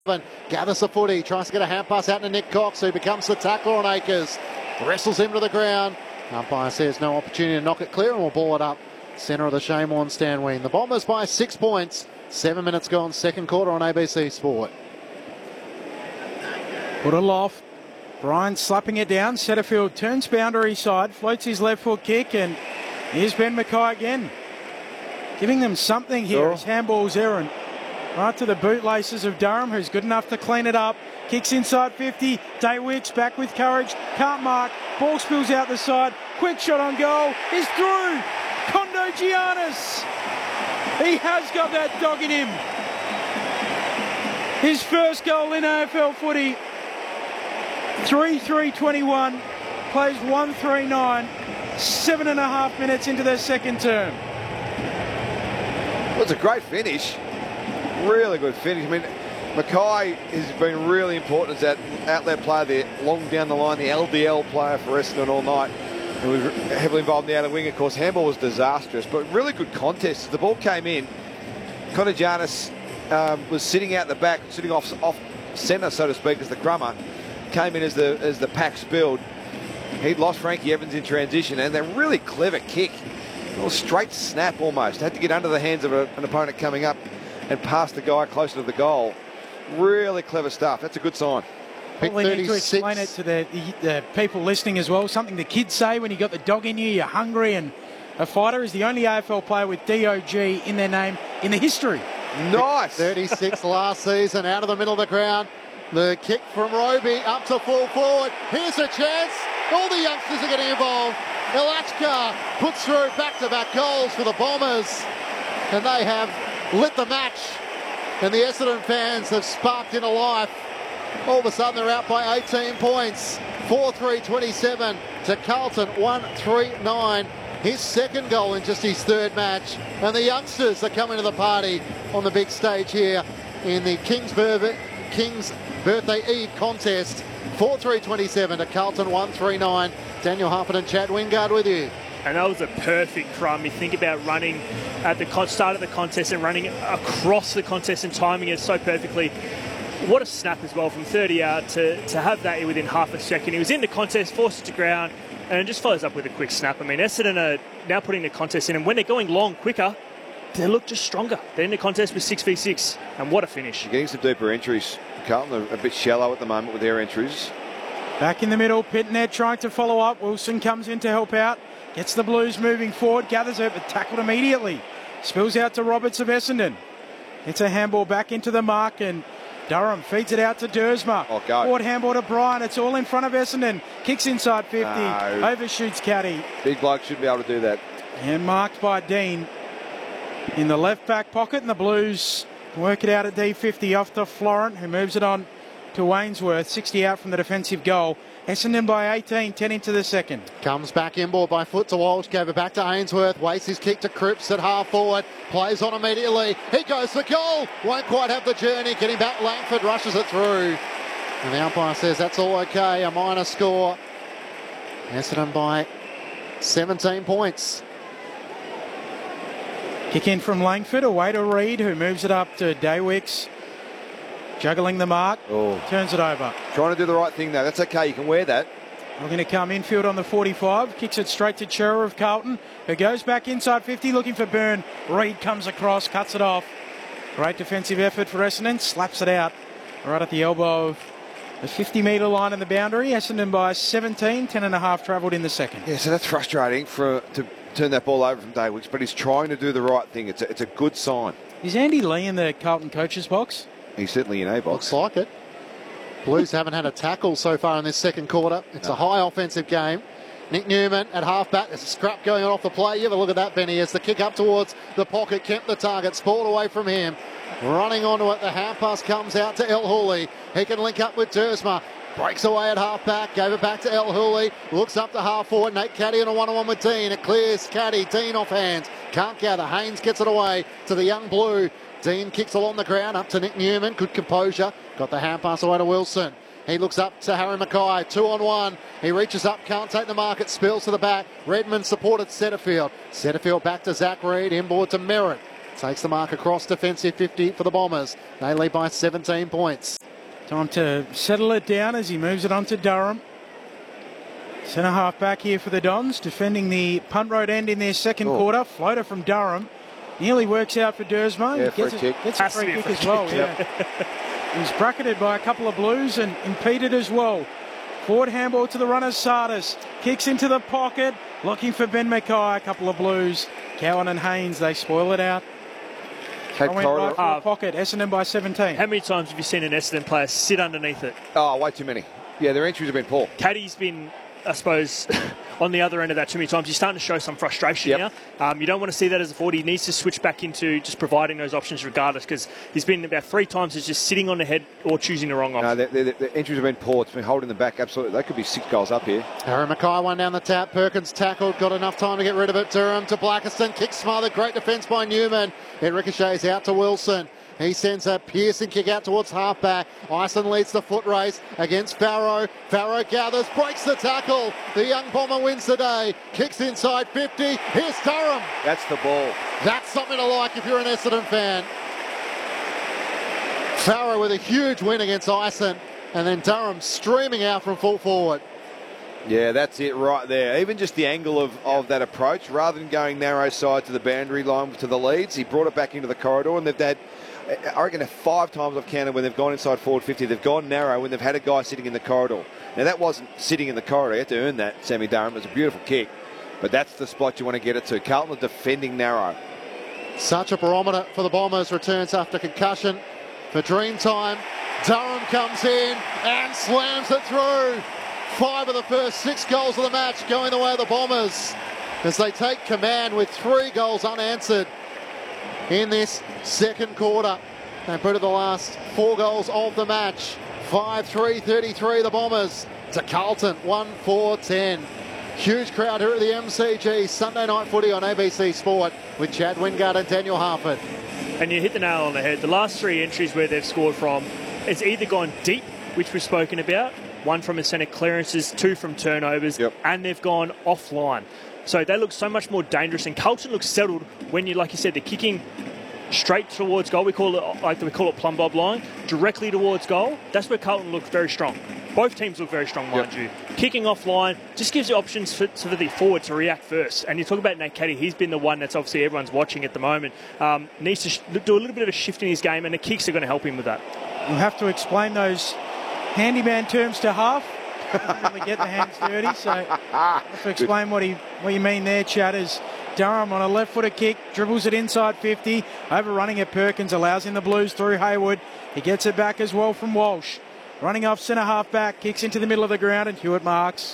Gathers the footy, tries to get a hand pass out to Nick Cox, who becomes the tackler on Acres. Wrestles him to the ground. Umpire says no opportunity to knock it clear, and we'll ball it up. Centre of the Shane Stanween. The Bombers by 6 points. 7 minutes gone, second quarter on ABC Sport. Put it off. Bryant slapping it down. Setterfield turns boundary side, floats his left foot kick, and here's Ben Mackay again. Giving them something here as handball's errant. Right to the bootlaces of Durham, who's good enough to clean it up. Kicks inside 50. Daywicks back with courage. Can't mark. Ball spills out the side. Quick shot on goal. Is through. Kondo Giannis. He has got that dog in him. His first goal in AFL footy. 3-3-21. Plays 1-3-9. 7.5 minutes into their second term. Well, it's a great finish. Really good finish. I mean, Mackay has been really important as that outlet player there, long down the line, the LDL player for Essendon all night. He was heavily involved in the outer wing. Of course, handball was disastrous, but really good contest. The ball came in. Conor Giannis was sitting out the back, sitting off centre, so to speak, as the crummer. Came in as the pack spilled. He'd lost Frankie Evans in transition, and a really clever kick. A little straight snap almost. Had to get under the hands of an opponent coming up and pass the guy closer to the goal. Really clever stuff. That's a good sign. Probably need to explain it to the people listening as well. Something the kids say when you got the dog in you, you're hungry, and a fighter is the only AFL player with DOG in their name in the history. Nice. 36 last season, out of the middle of the ground. The kick from Roby up to full forward. Here's a chance. All the youngsters are getting involved. Elachka puts through back-to-back goals for the Bombers, and they have lit the match, and the Essendon fans have sparked into life. All of a sudden they're out by 18 points. 4-3-27 to Carlton 1-3-9. His second goal in just his third match, and the youngsters are coming to the party on the big stage here in the King's Birthday Eve contest. 4-3-27 to Carlton 1-3-9. Daniel Hufford and Chad Wingard with you. And that was a perfect crumb. You think about running at the start of the contest and running across the contest and timing it so perfectly. What a snap as well from 30 out to have that within half a second. He was in the contest, forced it to ground, and it just follows up with a quick snap. I mean, Essendon are now putting the contest in, and when they're going long quicker, they look just stronger. They're in the contest with 6v6, and what a finish. You're getting some deeper entries. Carlton are a bit shallow at the moment with their entries. Back in the middle, Pitnet trying to follow up. Wilson comes in to help out. Gets the Blues moving forward, gathers it, but tackled immediately. Spills out to Roberts of Essendon. It's a handball back into the mark, and Durham feeds it out to Dersma. Oh, go. Forward handball to Bryan. It's all in front of Essendon. Kicks inside 50. No. Overshoots Caddy. Big bloke should be able to do that. And marked by Dean in the left back pocket, and the Blues work it out at D50 off to Florent, who moves it on to Wainsworth. 60 out from the defensive goal. Essendon by 18, 10 into the second. Comes back inboard by foot to Walsh, gave it back to Ainsworth, wastes his kick to Cripps at half forward, plays on immediately, he goes for goal, won't quite have the journey, getting back Langford, rushes it through. And the umpire says that's all okay, a minor score. Essendon by 17 points. Kick in from Langford, away to Reid, who moves it up to Daywicks. Juggling the mark, turns it over. Trying to do the right thing though, that's okay, you can wear that. We're going to come infield on the 45, kicks it straight to Chera of Carlton, who goes back inside 50 looking for Byrne. Reid comes across, cuts it off. Great defensive effort for Essendon, slaps it out right at the elbow of the 50-metre line in the boundary. Essendon by 17, 10.5 travelled in the second. Yeah, so that's frustrating to turn that ball over from Daywicks, but he's trying to do the right thing. It's a good sign. Is Andy Lee in the Carlton coach's box? He's certainly in A box. Looks like it. Blues haven't had a tackle so far in this second quarter. It's a high offensive game. Nick Newman at half-back. There's a scrap going on off the play. You have a look at that, Benny, as the kick up towards the pocket. Kept the target. Spalled away from him. Running onto it. The half pass comes out to El Hooley. He can link up with Dersma. Breaks away at half-back. Gave it back to El Hooley. Looks up to half-forward. Nate Caddy on a one-on-one with Dean. It clears Caddy. Dean off hands. Can't gather. Haynes gets it away to the young Blue. Dean kicks along the ground up to Nick Newman. Good composure. Got the hand pass away to Wilson. He looks up to Harry Mackay. 2-on-1. He reaches up. Can't take the mark. It spills to the back. Redmond supported Setterfield. Setterfield back to Zach Reid. Inboard to Merritt. takes the mark across defensive 50 for the Bombers. They lead by 17 points. Time to settle it down as he moves it on to Durham. Centre half back here for the Dons, defending the punt road end in their second quarter. Floater from Durham. Nearly works out for Dersma. Yeah, free kick. Gets a free kick as well. Yeah. He was bracketed by a couple of Blues and impeded as well. Forward handball to the runner, Sardis. Kicks into the pocket, looking for Ben Mackay. A couple of Blues. Cowan and Haynes, they spoil it out. Had Went right for the pocket. Essendon by 17. How many times have you seen an Essendon player sit underneath it? Oh, way too many. Yeah, their entries have been poor. Caddy's been, I suppose, on the other end of that too many times. He's starting to show some frustration now. You don't want to see that as a forward. He needs to switch back into just providing those options regardless, because he's been about 3 times he's just sitting on the head or choosing the wrong option. No, the entries have been poor. It's been holding them back. Absolutely. They could be 6 goals up here. Harry Mackay one down the tap. Perkins tackled, got enough time to get rid of it. Durham to Blackiston. Kick smothered. Great defence by Newman. It ricochets out to Wilson. He sends a piercing kick out towards halfback. Ison leads the foot race against Farrow. Farrow gathers, breaks the tackle. The young Bomber wins the day. Kicks inside 50. Here's Durham. That's the ball. That's something to like if you're an Essendon fan. Farrow with a huge win against Ison. And then Durham streaming out from full forward. Yeah, that's it right there. Even just the angle of that approach, rather than going narrow side to the boundary line to the leads, he brought it back into the corridor, and they've had, I reckon, 5 times I've counted when they've gone inside forward 50, they've gone narrow when they've had a guy sitting in the corridor. Now, that wasn't sitting in the corridor. You had to earn that, Sammy Durham. It was a beautiful kick, but that's the spot you want to get it to. Carlton are defending narrow. Such a barometer for the Bombers. Returns after concussion for Dreamtime. Durham comes in and slams it through. 5 of the first 6 goals of the match going the way of the Bombers as they take command with 3 goals unanswered in this second quarter. They put in the last 4 goals of the match. 5-3-33 the Bombers to Carlton 1-4-10. Huge crowd here at the MCG. Sunday night footy on ABC Sport with Chad Wingard and Daniel Harford. And you hit the nail on the head. The last 3 entries where they've scored from, it's either gone deep, which we've spoken about, 1 from the centre clearances, 2 from turnovers, and they've gone offline. So they look so much more dangerous, and Carlton looks settled when you, like you said, they're kicking straight towards goal. We call it plumb bob line, directly towards goal. That's where Carlton looks very strong. Both teams look very strong, mind you. Kicking offline just gives you options for the forward to react first. And you talk about Nate Caddy, he's been the one that's obviously everyone's watching at the moment. Needs to do a little bit of a shift in his game, and the kicks are going to help him with that. We'll have to explain those handyman terms to Half. Doesn't really get the hands dirty, so have to explain what you mean there, Chad. Is Durham on a left-footed kick, dribbles it inside 50, overrunning at Perkins, allows in the Blues through Hayward. He gets it back as well from Walsh. Running off centre half back, kicks into the middle of the ground, and Hewitt marks.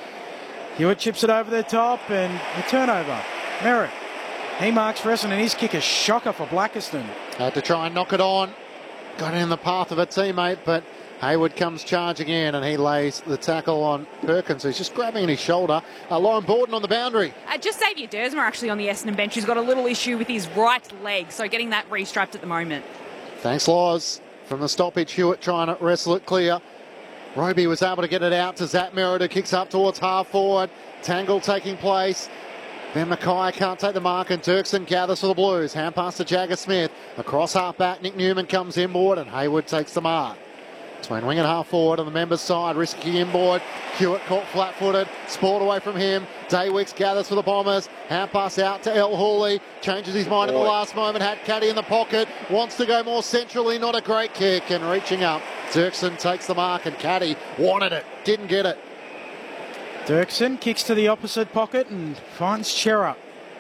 Hewitt chips it over the top, and the turnover. Merritt, he marks for Essendon, and his kick is shocker for Blackiston. Had to try and knock it on. Got in the path of a teammate, but Hayward comes charging in and he lays the tackle on Perkins, who's just grabbing his shoulder. Lauren Borden on the boundary. Just Xavier Dersma actually on the Essendon bench. He's got a little issue with his right leg, so getting that restrapped at the moment. Thanks, Laws. From the stoppage, Hewitt trying to wrestle it clear. Roby was able to get it out to Zach Merritt, who kicks up towards half forward. Tangle taking place. Then Mackay can't take the mark, and Dirksen gathers for the Blues. Hand pass to Jagger Smith. Across half back, Nick Newman comes inboard, and Hayward takes the mark. Between wing and half forward on the members' side, risky inboard. Hewitt caught flat-footed, sport away from him. Daywicks gathers for the Bombers. Hand pass out to El Hawley. Changes his mind at the last moment. Had Caddy in the pocket. Wants to go more centrally. Not a great kick. And reaching up, Dirksen takes the mark, and Caddy wanted it. Didn't get it. Dirksen kicks to the opposite pocket and finds Chera.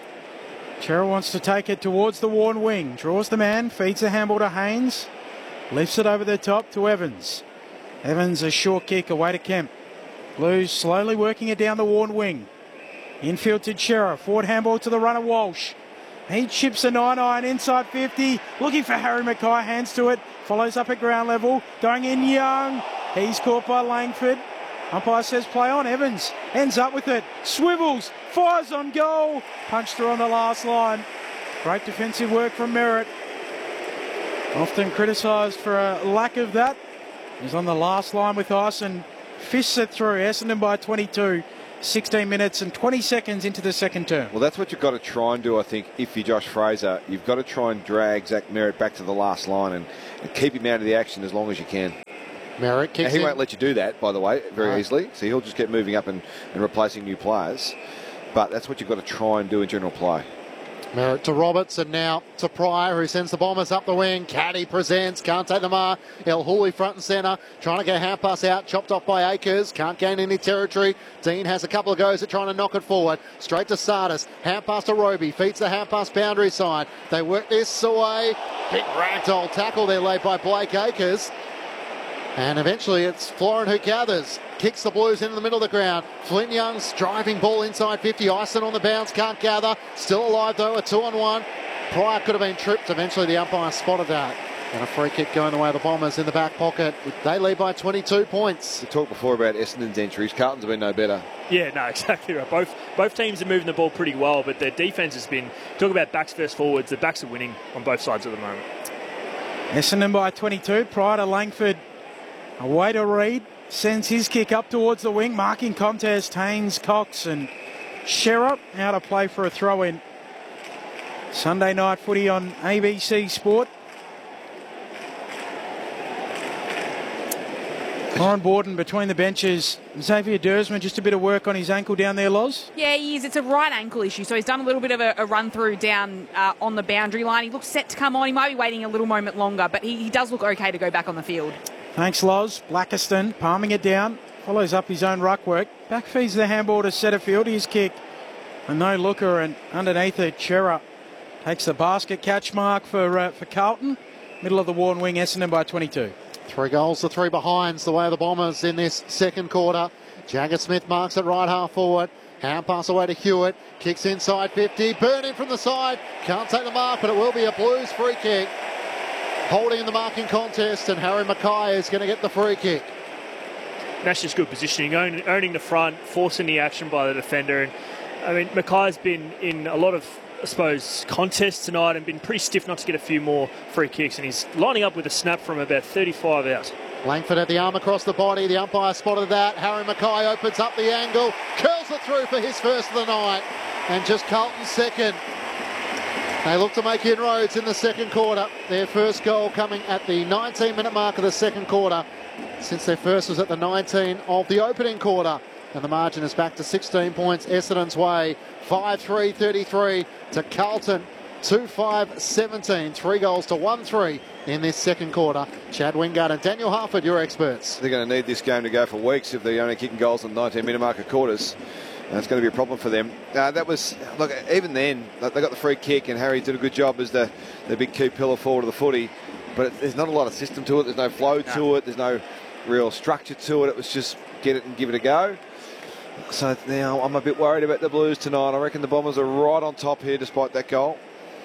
Chera wants to take it towards the worn wing. Draws the man, feeds the handball to Haynes. Lifts it over the top to Evans. Evans, a short kick away to Kemp. Blues slowly working it down the worn wing. Infield to Chera. Forward handball to the runner Walsh. He chips a 9-iron inside 50. Looking for Harry Mackay. Hands to it. Follows up at ground level. Going in Young. He's caught by Langford. Umpire says play on. Evans ends up with it. Swivels. Fires on goal. Punched her on the last line. Great defensive work from Merritt. Often criticised for a lack of that. He's on the last line with ice and fists it through. Essendon by 22. 16 minutes and 20 seconds into the second term. Well, that's what you've got to try and do, I think, if you're Josh Fraser. You've got to try and drag Zach Merritt back to the last line and keep him out of the action as long as you can. Merritt kicks Now, he in. won't let you do that, by the way, very easily. So he'll just get moving up and replacing new players. But that's what you've got to try and do in general play. Merritt to Roberts and now to Pryor, who sends the Bombers up the wing. Caddy presents, can't take the mark. El Hooley front and centre, trying to get a hand pass out, chopped off by Akers, can't gain any territory. Dean has a couple of goes at trying to knock it forward. Straight to Sardis, hand pass to Roby, feeds the hand pass boundary side. They work this away. Big ragdoll tackle there laid by Blake Akers. And eventually it's Florin who gathers. Kicks the Blues into the middle of the ground. Flynn Young's driving ball inside 50. Ison on the bounce, can't gather. Still alive though, a 2-on-1. Pryor could have been tripped. Eventually the umpire spotted that. And a free kick going the way of the Bombers in the back pocket. They lead by 22 points. We talked before about Essendon's entries. Carlton's have been no better. Yeah, no, exactly right. Both teams are moving the ball pretty well, but their defence has been, talk about backs versus forwards, the backs are winning on both sides at the moment. Essendon by 22. Pryor to Langford. Away to Reid. Sends his kick up towards the wing. Marking contest. Haynes, Cox and Sherrup out to play for a throw-in. Sunday night footy on ABC Sport. Lauren Borden between the benches. Xavier Dersman, just a bit of work on his ankle down there, Loz. Yeah, he is. It's a right ankle issue. So he's done a little bit of a run through down on the boundary line. He looks set to come on. He might be waiting a little moment longer, but he does look okay to go back on the field. Thanks, Loz. Blackiston palming it down. Follows up his own ruck work. Back feeds the handball to Setterfield. His kick. A no-looker, and underneath it, Chera takes the basket catch mark for Carlton. Middle of the worn wing, Essendon by 22. 3 goals to 3 behinds the way of the Bombers in this second quarter. Jagger Smith marks it right half forward. Hand pass away to Hewitt. Kicks inside 50. Burning from the side. Can't take the mark, but it will be a Blues free kick. Holding in the marking contest, and Harry Mackay is going to get the free kick. That's just good positioning, owning the front, forcing the action by the defender. And I mean, Mackay's been in a lot of, I suppose, contests tonight and been pretty stiff not to get a few more free kicks. And he's lining up with a snap from about 35 out. Langford had the arm across the body. The umpire spotted that. Harry Mackay opens up the angle, curls it through for his first of the night, and just Carlton's second. They look to make inroads in the second quarter. Their first goal coming at the 19-minute mark of the second quarter, since their first was at the 19 of the opening quarter. And the margin is back to 16 points Essendon's way. 5-3-33 to Carlton. 2-5-17. 3 goals to 1-3 in this second quarter. Chad Wingard and Daniel Harford, your experts. They're going to need this game to go for weeks if they're only kicking goals on the 19-minute mark of quarters. That's going to be a problem for them. That was, look, even then, they got the free kick and Harry did a good job as the big key pillar forward of the footy. But there's not a lot of system to it. There's no flow to it. There's no real structure to it. It was just get it and give it a go. So now I'm a bit worried about the Blues tonight. I reckon the Bombers are right on top here despite that goal.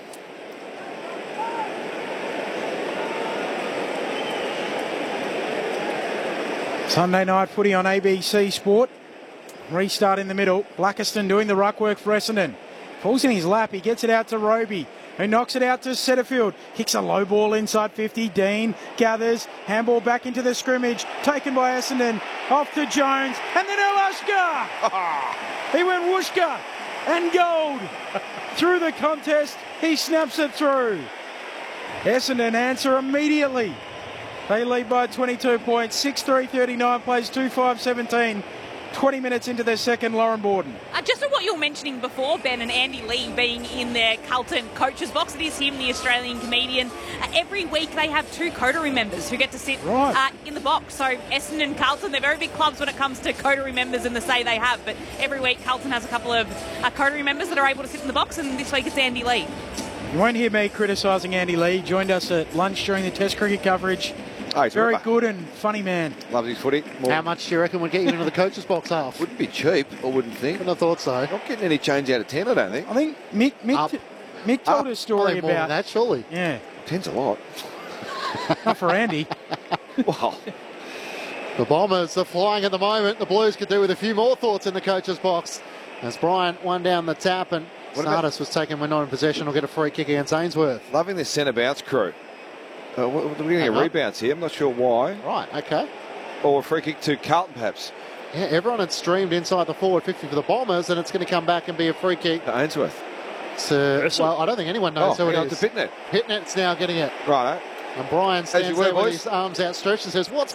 Sunday night footy on ABC Sport. Restart in the middle. Blackiston doing the ruck work for Essendon. Falls in his lap. He gets it out to Roby, who knocks it out to Setterfield. Kicks a low ball inside 50. Dean gathers. Handball back into the scrimmage. Taken by Essendon. Off to Jones. And then Elushka. He went whooshka and gold. Through the contest, he snaps it through. Essendon answer immediately. They lead by 22 points. 6-3-39 plays 2-5-17. 20 minutes into their second, Lauren Borden. Just on what you were mentioning before, Ben, and Andy Lee being in their Carlton coaches box, it is him, the Australian comedian. Every week they have 2 coterie members who get to sit in the box. So Essendon and Carlton, they're very big clubs when it comes to coterie members and the say they have. But every week Carlton has a couple of coterie members that are able to sit in the box, and this week it's Andy Lee. You won't hear me criticising Andy Lee. He joined us at lunch during the Test cricket coverage. Oh, he's very good and funny man. Loves his footy. How much do you reckon would get you into the coach's box half? Wouldn't be cheap, I wouldn't think. Couldn't have thought so. Not getting any change out of 10, I don't think. I think Mick told a story more about than that, surely. Yeah, 10's a lot. not for Andy. Wow. The Bombers are flying at the moment. The Blues could do with a few more thoughts in the coach's box. As Bryant won down the tap and Sardis was taken when not in possession. Will get a free kick against Ainsworth. Loving this centre bounce crew. We're getting a rebound here. I'm not sure why. Right, okay. Or a free kick to Carlton, perhaps. Yeah, everyone had streamed inside the forward 50 for the Bombers, and it's going to come back and be a free kick. To Ainsworth. Well, I don't think anyone knows who it is. To Pitnet. Pitnet's now getting it. Righto. And Brian stands were, there with boys. his arms outstretched and says, "What's